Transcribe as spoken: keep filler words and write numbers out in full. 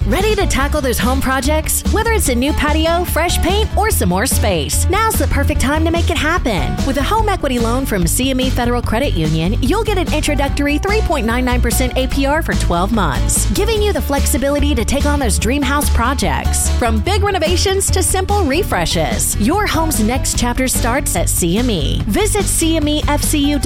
Ready to tackle those home projects? Whether it's a new patio, fresh paint, or some more space, now's the perfect time to make it happen. With a home equity loan from C M E Federal Credit Union, you'll get an introductory three point nine nine percent A P R for twelve months, giving you the flexibility to take on those dream house projects. From big renovations to simple refreshes, your home's next chapter starts at C M E. Visit C M E F C U